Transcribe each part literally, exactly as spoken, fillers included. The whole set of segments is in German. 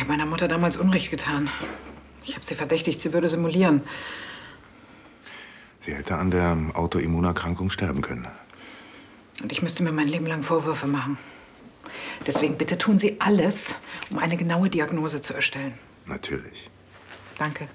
habe meiner Mutter damals Unrecht getan. Ich habe sie verdächtigt, sie würde simulieren. Sie hätte an der Autoimmunerkrankung sterben können. Und ich müsste mir mein Leben lang Vorwürfe machen. Deswegen bitte tun Sie alles, um eine genaue Diagnose zu erstellen. Natürlich. Danke.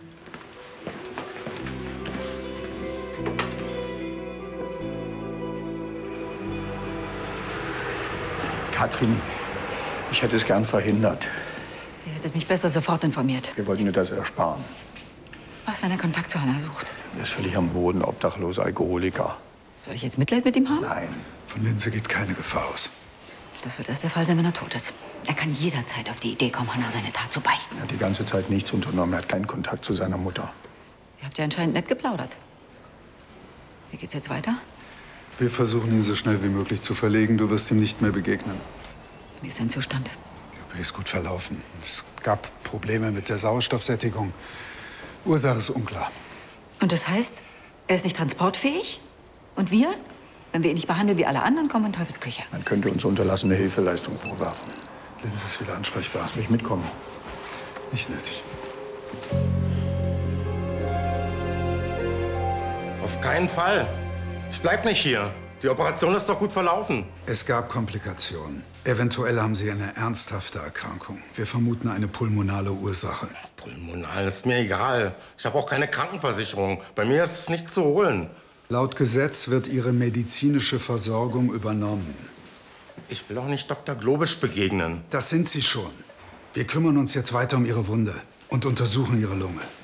Katrin, ich hätte es gern verhindert. Ihr hättet mich besser sofort informiert. Wir wollten dir das ersparen. Was, wenn er Kontakt zu Hanna sucht? Er ist völlig am Boden, obdachloser Alkoholiker. Soll ich jetzt Mitleid mit ihm haben? Nein. Von Linse geht keine Gefahr aus. Das wird erst der Fall sein, wenn er tot ist. Er kann jederzeit auf die Idee kommen, Hanna seine Tat zu beichten. Er hat die ganze Zeit nichts unternommen. Er hat keinen Kontakt zu seiner Mutter. Ihr habt ja anscheinend nett geplaudert. Wie geht's jetzt weiter? Wir versuchen, ihn so schnell wie möglich zu verlegen. Du wirst ihm nicht mehr begegnen. Wie ist sein Zustand? Die O P ist gut verlaufen. Es gab Probleme mit der Sauerstoffsättigung. Ursache ist unklar. Und das heißt, er ist nicht transportfähig? Und wir? Wenn wir ihn nicht behandeln wie alle anderen, kommen wir in Teufels Küche. Man könnte uns unterlassene Hilfeleistung vorwerfen. Linse ist wieder ansprechbar. Soll ich mitkommen? Nicht nötig. Auf keinen Fall. Ich bleib nicht hier. Die Operation ist doch gut verlaufen. Es gab Komplikationen. Eventuell haben Sie eine ernsthafte Erkrankung. Wir vermuten eine pulmonale Ursache. Pulmonal ist mir egal. Ich habe auch keine Krankenversicherung. Bei mir ist es nicht zu holen. Laut Gesetz wird Ihre medizinische Versorgung übernommen. Ich will auch nicht Doktor Globisch begegnen. Das sind Sie schon. Wir kümmern uns jetzt weiter um Ihre Wunde und untersuchen Ihre Lunge.